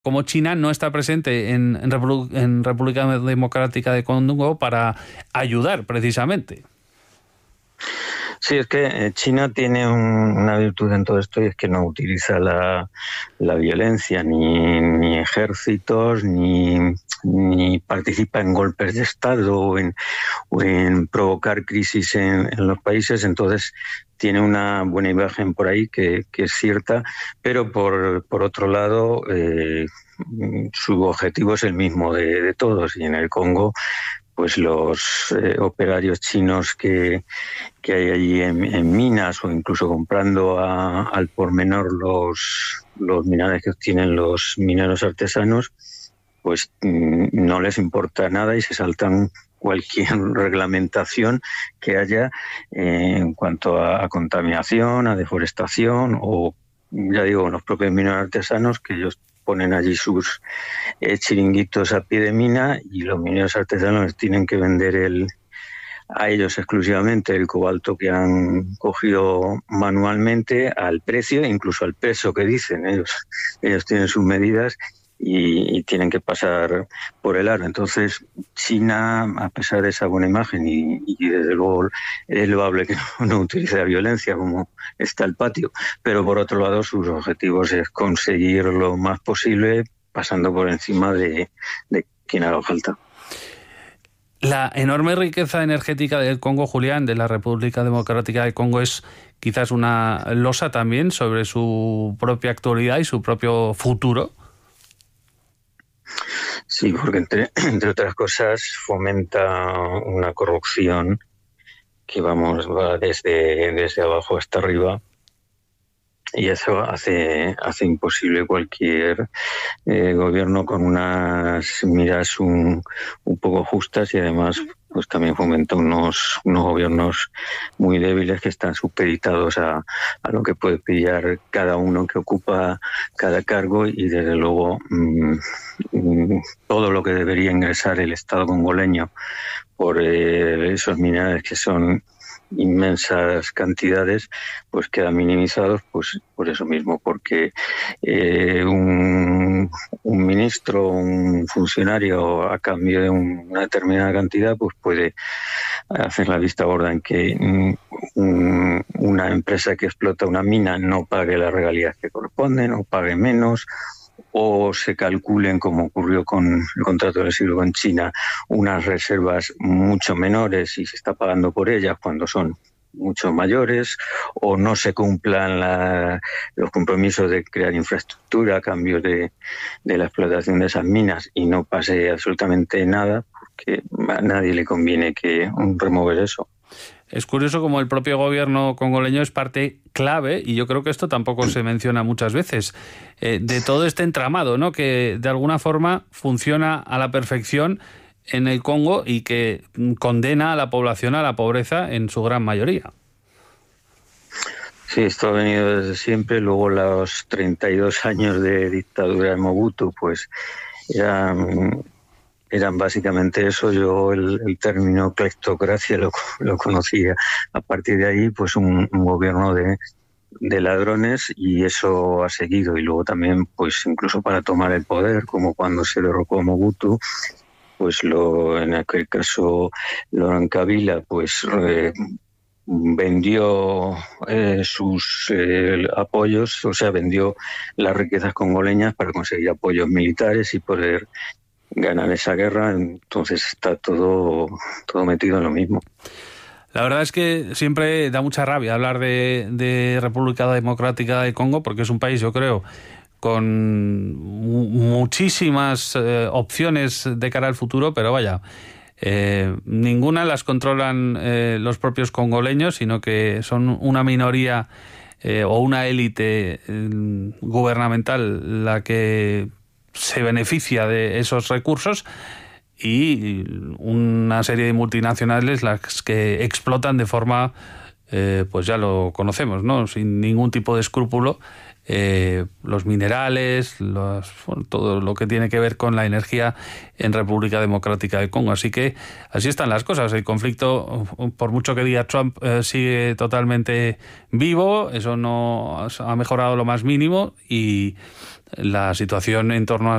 como China no está presente en República Democrática de Congo para ayudar precisamente. Sí, es que China tiene una virtud en todo esto, y es que no utiliza la violencia, ni ejércitos, ni participa en golpes de Estado o en provocar crisis en los países. Entonces tiene una buena imagen por ahí que es cierta, pero por otro lado su objetivo es el mismo de todos, y en el Congo pues los operarios chinos que hay allí en minas, o incluso comprando al por menor los minerales que obtienen los mineros artesanos, pues no les importa nada y se saltan cualquier reglamentación que haya en cuanto a contaminación, a deforestación, o ya digo, los propios mineros artesanos, que ellos ponen allí sus chiringuitos a pie de mina, y los mineros artesanos tienen que vender a ellos exclusivamente el cobalto que han cogido manualmente al precio, incluso al peso que dicen. Ellos tienen sus medidas y tienen que pasar por el aro. Entonces China, a pesar de esa buena imagen, y desde luego es loable que no utilice la violencia como está el patio, pero por otro lado sus objetivos es conseguir lo más posible pasando por encima de quien haga falta. La enorme riqueza energética del Congo, Julián, de la República Democrática del Congo, es quizás una losa también sobre su propia actualidad y su propio futuro. Sí, porque entre otras cosas fomenta una corrupción que va desde abajo hasta arriba, y eso hace imposible cualquier gobierno con unas miras un poco justas, y además pues también fomenta unos gobiernos muy débiles que están supeditados a lo que puede pillar cada uno que ocupa cada cargo, y desde luego todo lo que debería ingresar el Estado congoleño por esos minerales, que son inmensas cantidades, pues quedan minimizados, pues por eso mismo, porque un ministro, un funcionario, a cambio de una determinada cantidad, pues puede hacer la vista gorda en que una empresa que explota una mina no pague las regalías que corresponden, o pague menos, o se calculen, como ocurrió con el contrato del siglo con China, unas reservas mucho menores y se está pagando por ellas cuando son mucho mayores, o no se cumplan los compromisos de crear infraestructura a cambio de la explotación de esas minas, y no pase absolutamente nada, porque a nadie le conviene remover eso. Es curioso como el propio gobierno congoleño es parte clave, y yo creo que esto tampoco se menciona muchas veces, de todo este entramado, ¿no?, que de alguna forma funciona a la perfección en el Congo y que condena a la población a la pobreza en su gran mayoría. Sí, esto ha venido desde siempre. Luego los 32 años de dictadura de Mobutu, pues eran básicamente eso. Yo el término cleptocracia lo conocía. A partir de ahí, pues un gobierno de ladrones, y eso ha seguido. Y luego también, pues incluso para tomar el poder, como cuando se derrocó a Mobutu, pues en aquel caso Laurent Kabila, pues vendió sus apoyos, o sea, vendió las riquezas congoleñas para conseguir apoyos militares y poder ganar esa guerra. Entonces está todo metido en lo mismo. La verdad es que siempre da mucha rabia hablar de República Democrática de Congo, porque es un país, yo creo, con muchísimas opciones de cara al futuro, pero vaya, ninguna las controlan los propios congoleños, sino que son una minoría o una élite gubernamental la que se beneficia de esos recursos, y una serie de multinacionales las que explotan de forma, pues ya lo conocemos, ¿no?, sin ningún tipo de escrúpulo, los minerales, todo lo que tiene que ver con la energía en República Democrática de Congo. Así que así están las cosas. El conflicto, por mucho que diga Trump, sigue totalmente vivo. Eso no ha mejorado lo más mínimo, y la situación en torno